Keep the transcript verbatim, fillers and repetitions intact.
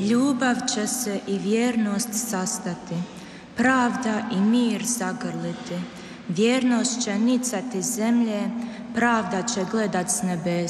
Ljubav će se i vjernost sastati, pravda i mir zagrliti. Vjernost će nicati zemlje, pravda će gledat s nebesa.